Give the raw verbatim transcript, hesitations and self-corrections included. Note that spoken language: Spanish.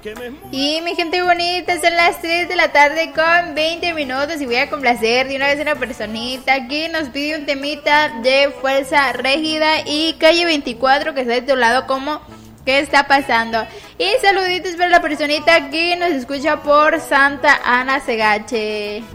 Y mi gente bonita, son las tres de la tarde con veinte minutos y voy a complacer de una vez a una personita que nos pide un temita de Fuerza Régida y Calle veinticuatro, que está titulado como ¿Qué está pasando? Y saluditos para la personita que nos escucha por Santa Ana Segache.